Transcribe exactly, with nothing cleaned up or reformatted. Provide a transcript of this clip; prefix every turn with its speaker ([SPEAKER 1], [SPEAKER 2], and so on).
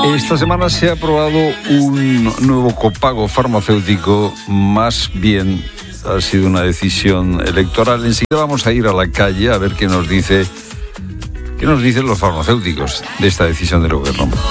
[SPEAKER 1] Esta semana se ha aprobado un nuevo copago farmacéutico, más bien ha sido una decisión electoral. Enseguida vamos a ir a la calle a ver qué nos dice, qué nos dicen los farmacéuticos de esta decisión del gobierno.